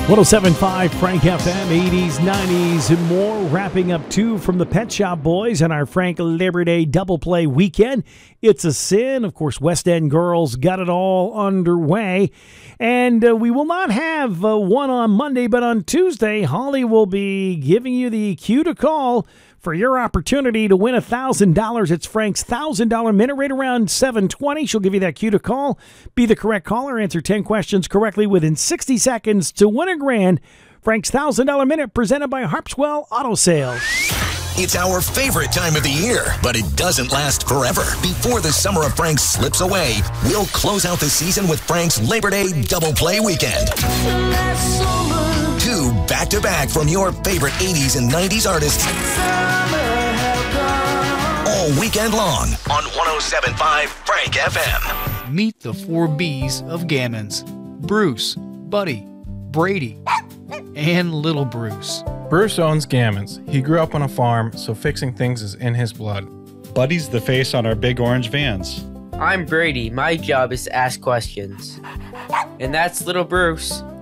107.5 Frank FM, 80s, 90s, and more. Wrapping up two from the Pet Shop Boys on our Frank Labor Day double play weekend. It's a Sin. Of course, West End Girls got it all underway. And we will not have one on Monday, but on Tuesday, Holly will be giving you the cue to call for your opportunity to win $1,000. It's Frank's $1,000 minute right around 7:20. She'll give you that cue to call. Be the correct caller. Answer 10 questions correctly within 60 seconds to win $1,000. Frank's $1,000 minute presented by Harpswell Auto Sales. It's our favorite time of the year, but it doesn't last forever. Before the summer of Frank slips away, we'll close out the season with Frank's Labor Day double play weekend. Two back-to-back from your favorite 80s and 90s artists. All weekend long on 107.5 Frank FM. Meet the 4 B's of Gammons. Bruce, Buddy, Brady, and Little Bruce. Bruce owns Gammons. He grew up on a farm, so fixing things is in his blood. Buddy's the face on our big orange vans. I'm Brady. My job is to ask questions. And that's Little Bruce.